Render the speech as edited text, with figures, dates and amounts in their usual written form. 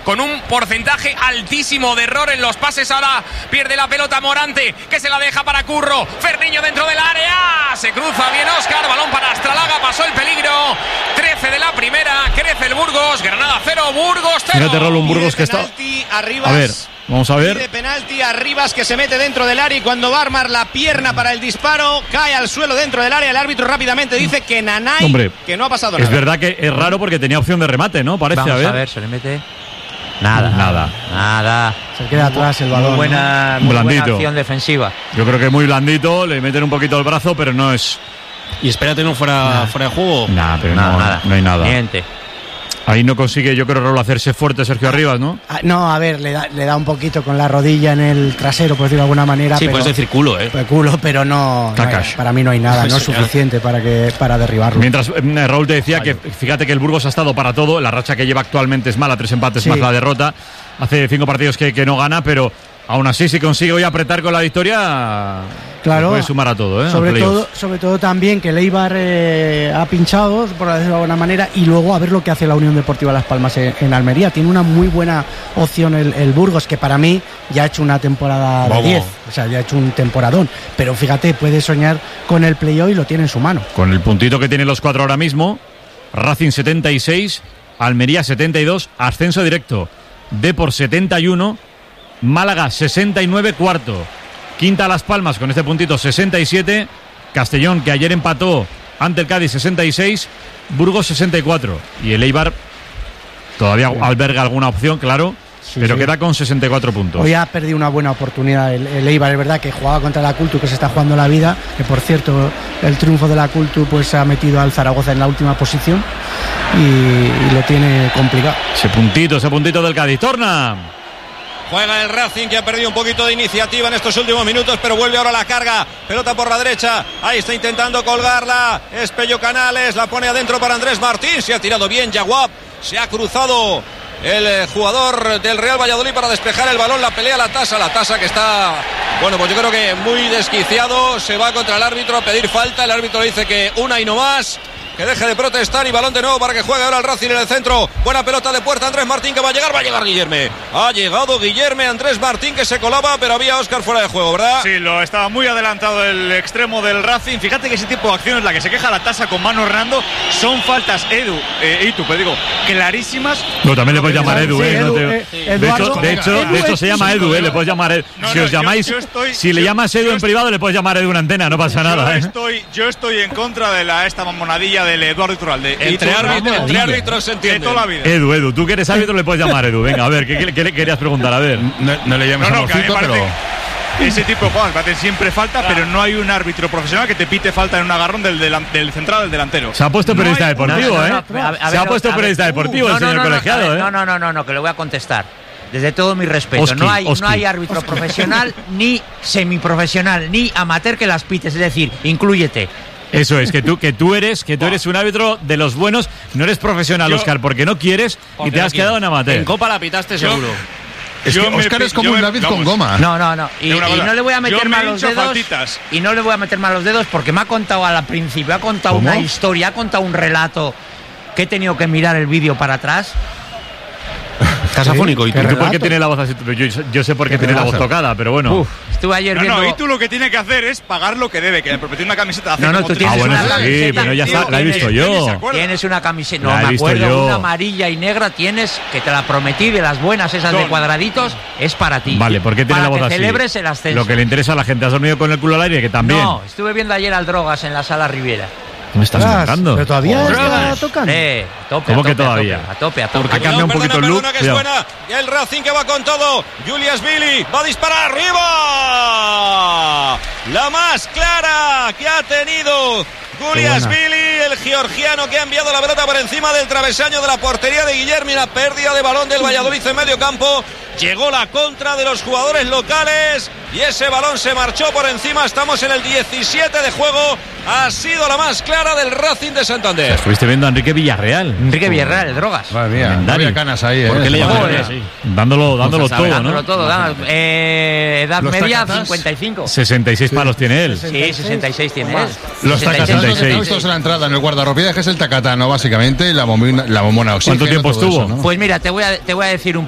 con un porcentaje altísimo de error en los pases. Ahora pierde la pelota Morante, que se la deja para Curro. Ferniño dentro del área, se cruza bien Óscar, balón para Astralaga, pasó el peligro. 13 de la primera, crece el Burgos. Granada 0, Burgos 0. Fíjate, Raúl, un Burgos que está... Arribas, a ver, vamos a ver. Pide penalti a Arribas, que se mete dentro del área y cuando va a armar la pierna para el disparo cae al suelo dentro del área. El árbitro rápidamente dice que Nanay, hombre, que no ha pasado nada. Es verdad que es raro porque tenía opción de remate, ¿no? Parece. Vamos a ver, se le mete nada. Se queda atrás el balón. Muy buena acción defensiva. Yo creo que muy blandito, le meten un poquito el brazo, pero no es... Y espérate, no fuera de juego. Nada, no hay nada. Niente. Ahí no consigue, yo creo, Raúl, hacerse fuerte Sergio Arribas, ¿no? No, a ver, le da un poquito con la rodilla en el trasero, por decirlo de alguna manera. Sí, pero, puedes decir culo, culo, pero no, para mí no hay nada, no es suficiente para derribarlo. Mientras Raúl te decía que fíjate que el Burgos ha estado para todo, la racha que lleva actualmente es mala, 3 empates más la derrota, hace 5 partidos que no gana, pero aún así si consigue hoy apretar con la victoria, claro, puede sumar a todo, ¿eh? Sobre todo también que el Eibar ha pinchado, por decirlo de alguna manera, y luego a ver lo que hace la Unión Deportiva Las Palmas en Almería. Tiene una muy buena opción el Burgos, que para mí ya ha hecho una temporada de 10, o sea, ya ha hecho un temporadón, pero fíjate, puede soñar con el play-off y lo tiene en su mano. Con el puntito que tienen los 4 ahora mismo, Racing 76, Almería 72, ascenso directo, Depor 71, Málaga 69, cuarto. Quinta Las Palmas con este puntito 67. Castellón, que ayer empató ante el Cádiz, 66. Burgos 64. Y el Eibar todavía alberga alguna opción, claro, pero queda con 64 puntos. Hoy ha perdido una buena oportunidad el Eibar. Es verdad que jugaba contra la Cultu, que se está jugando la vida, que por cierto el triunfo de la Cultu pues ha metido al Zaragoza en la última posición y lo tiene complicado. Ese puntito del Cádiz. Torna. Juega el Racing, que ha perdido un poquito de iniciativa en estos últimos minutos, pero vuelve ahora la carga. Pelota por la derecha. Ahí está intentando colgarla. Es Pello Canales. La pone adentro para Andrés Martín. Se ha tirado bien Yaguab. Se ha cruzado el jugador del Real Valladolid para despejar el balón. La pelea la Tasa que está, bueno, pues yo creo que muy desquiciado. Se va contra el árbitro a pedir falta. El árbitro le dice que una y no más, que deje de protestar, y balón de nuevo para que juegue ahora el Racing en el centro. Buena pelota de puerta, Andrés Martín, que va a llegar Guillerme. Ha llegado Guillerme, Andrés Martín, que se colaba, pero había Óscar fuera de juego, ¿verdad? Sí, estaba muy adelantado el extremo del Racing. Fíjate que ese tipo de acciones, la que se queja la Tasa con Manu Hernando, son faltas, clarísimas. No, también le puedes llamar Edu, De hecho se llama Edu, le puedes llamar Edu. Si os llamáis, si le llamas Edu en privado, le puedes llamar Edu en antena, no pasa nada. Yo estoy en contra de esta mamonadilla del Eduardo Iturralde. Entre árbitros se entiende. Toda la vida. Edu, tú que eres árbitro le puedes llamar Edu. Venga, a ver, ¿qué le querías preguntar? A ver. No le llames amorcito, pero... Ese tipo de jugadas parecen siempre falta, pero no hay un árbitro profesional que te pite falta en un agarrón del central del delantero. Se ha puesto periodista deportivo, Se ha puesto periodista deportivo el señor colegiado, No, que le voy a contestar. Desde todo mi respeto, no hay árbitro profesional, ni semiprofesional, ni amateur que las pites, es decir, inclúyete. Eso es, que tú eres un árbitro de los buenos, no eres profesional, Óscar, porque no quieres y te has quedado en amateur. En Copa la pitaste seguro. Es que Óscar es como un David con goma. No. Y no le voy a meter mal los dedos. Y no le voy a meter mal los dedos porque me ha contado al principio, ha contado una historia, ha contado un relato que he tenido que mirar el vídeo para atrás. Casafónico. ¿Y tú por qué tiene la voz así? Yo sé por qué tiene la voz tocada, pero bueno. Estuve ayer viendo... y tú lo que tienes que hacer es pagar lo que debe, que le prometí una camiseta hace tú tienes una camiseta. Pero ya está, la he visto yo. Tienes una camiseta, no me acuerdo, una amarilla y negra tienes, que te la prometí, de las buenas, esas de cuadraditos, es para ti. Vale, ¿por qué tiene la voz así? Celebres el ascenso. Lo que le interesa a la gente. ¿Has dormido con el culo al aire? Que también. No, estuve viendo ayer al Drogas en la Sala Riviera. ¿Qué me estás contando? ¿Pero todavía está tocando? A tope. ¿Cómo que todavía? A tope. Ha cambiado un poquito el look. Que es buena. Y el Racing que va con todo. Julius Billy va a disparar arriba. La más clara que ha tenido Julius Billy, el georgiano, que ha enviado la pelota por encima del travesaño de la portería de Guillermo. La pérdida de balón del Valladolid en medio campo. Llegó la contra de los jugadores locales y ese balón se marchó por encima. Estamos en el 17 de juego. Ha sido la más clara del Racing de Santander. Estuviste viendo a Enrique Villarreal, el Drogas. Madre mía, no había canas ahí. ¿Por qué le llamas así? Dándolo todo, edad media 55. 66 palos tiene él. Sí, 66 tiene él. Los tacatas en la entrada en el guardarropiaje, que es el tacatano básicamente, y la bombona oxígeno. ¿Cuánto tiempo estuvo? Pues mira, te voy a decir un